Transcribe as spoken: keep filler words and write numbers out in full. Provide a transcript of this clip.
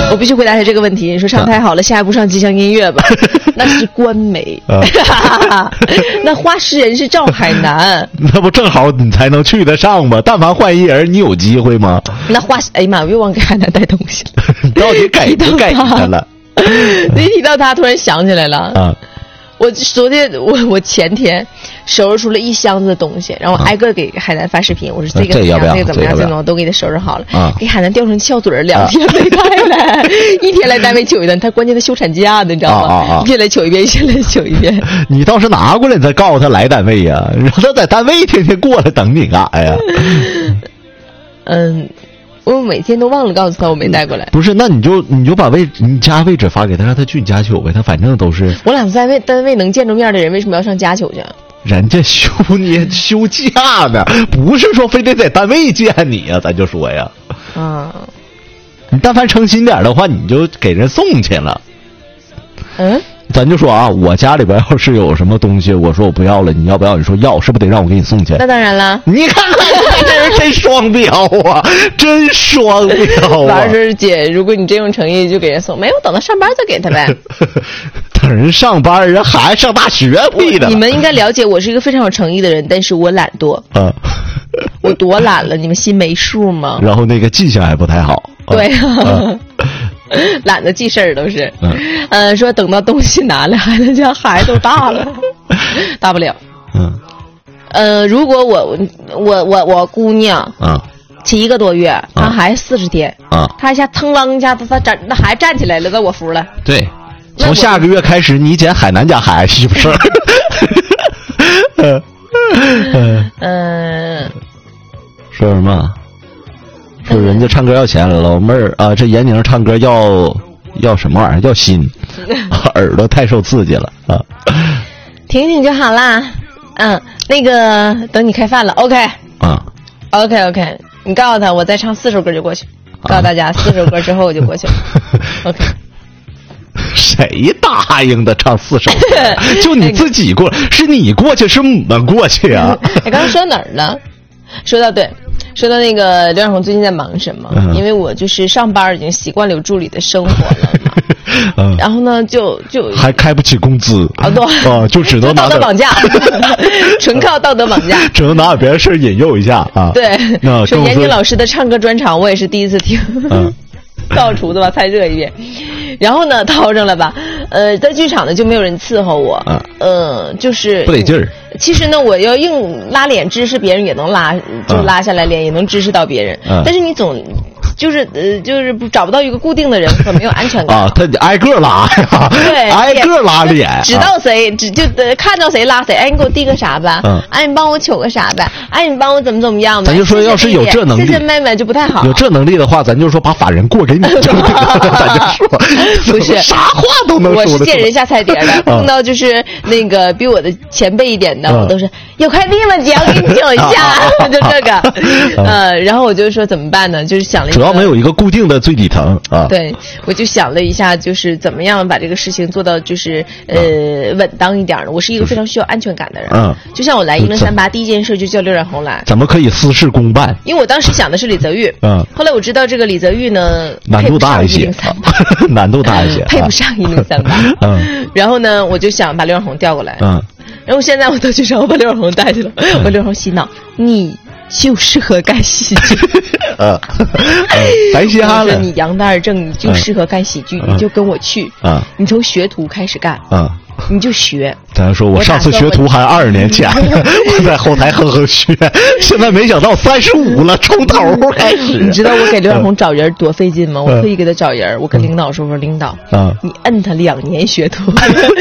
我必须回答他这个问题。你说上太好了，下一步上吉祥音乐吧？那是官媒。那画师人是赵海南， 那不正好你才能去得上吗？但凡换一人，你有机会吗？ 那画师，哎呀妈，我又忘给海南带东西了。 你到底给不给他了？ 你提到他，突然想起来了啊！ 我昨天我我前天收拾出了一箱子的东西，然后我挨个给海南发视频，我说这个怎么样，这个怎么样，这个都给他收拾好了，啊、给海南吊成翘嘴儿，两天没带来，一天来单位取一顿，他关键他休产假呢，你知道吗？啊啊啊、一天来取一遍，一天来取一遍。 你倒是拿过来，你再告诉他来单位呀、啊，让他在单位天天过来等你干啥呀？ 嗯。我每天都忘了告诉他我没带过来。 不是，那你就你就把位你家位置发给他，让他去你家取呗。他反正都是我俩在单位单位能见着面的人，为什么要上家取去？ 人家休你休假呢，不是说非得在单位见你呀、啊，咱就说呀。 啊， 你但凡诚心点的话，你就给人送去了。 嗯。 咱就说啊，我家里边要是有什么东西，我说我不要了，你要不要？你说要，是不是得让我给你送去？ 那当然了。 你看看，这人真双标啊，真双标啊！ 完事姐，如果你真有诚意，就给人送；没有，等他上班再给他呗。 等人上班，人孩子上大学屁的。 你们应该了解，我是一个非常有诚意的人，但是我懒惰。 啊， 我多懒了，你们心没数吗？ 然后那个记性还不太好。 啊、对啊。 啊懒得记事儿都是， 嗯， 呃，说等到东西拿来，孩子家孩子都大了，大不了， 嗯， 呃，如果我我我我姑娘啊， 七个多月，她还四十天啊， 她一下腾啷一下子，她站那还站起来了，那我服了。 对，从下个月开始，你捡海南家孩子是不是？嗯嗯嗯， 说什么？说人家唱歌要钱，老妹儿啊，这闫宁唱歌要要什么玩意儿？要心，耳朵太受刺激了啊！ 听听就好啦。嗯，那个等你开饭了 ，OK 啊 ，OK OK， 你告诉他我再唱四首歌就过去，告诉大家四首歌之后我就过去了 ，OK。 谁答应的唱四首歌？就你自己过，是你过去，是我们过去啊？ 哎，刚刚说哪儿了？说到对，说到那个刘晓红最近在忙什么？嗯、因为我就是上班已经习惯了有助理的生活了嘛，嗯、然后呢就就还开不起工资啊，对啊，就只能拿道德绑架，纯靠道德绑架， 只能拿别的事引诱一下啊。 对，啊、说闫宁老师的唱歌专场，我也是第一次听。嗯到厨子把菜热一遍，然后呢掏上了吧，呃，在剧场呢就没有人伺候我，啊、呃，就是不得劲儿。 其实呢，我要硬拉脸支持别人也能拉，就拉下来脸、啊、也能支持到别人，啊、但是你总就是呃就是找不到一个固定的人，很没有安全感啊。他挨个拉呀， 对， 挨个拉脸， 知道谁只就看到谁拉谁。哎，你给我递个啥吧？嗯，哎，你帮我取个啥吧？哎，你帮我怎么怎么样吧？ 咱就说，要是有这能力， 谢谢妹妹就不太好。 有这能力的话，咱就说把法人过给你就对了。咱就说， 不是啥话都能说。 我是见人下菜碟的，碰到就是那个比我的前辈一点的，我都是有快递吗？姐，我给你取一下，就这个。呃，然后我就说怎么办呢？就是想了一个， 主要没有一个固定的最底层啊。 对，我就想了一下，就是怎么样把这个事情做到就是呃稳当一点呢？我是一个非常需要安全感的人。嗯，就像我来一零三八第一件事就叫刘冉红来， 怎么可以私事公办？ 因为我当时想的是李泽玉，嗯，后来我知道这个李泽玉呢难度大一些，难度大一些， 配不上一零三八。嗯，然后呢，我就想把刘冉红调过来。嗯，然后现在我都去找我把刘冉红带去了，我把刘冉红洗脑，你就适合干喜剧。 呃，白瞎了。 我说你杨大二正，你就适合干喜剧，你就跟我去。啊，你从学徒开始干。啊。你就学， 咱说我上次学徒还二十年前，我在后台哼哼学，现在没想到三十五了，从头开始。 你知道我给刘冉红找人多费劲吗？我特意给他找人，我跟领导说说，领导，啊，你摁他两年学徒。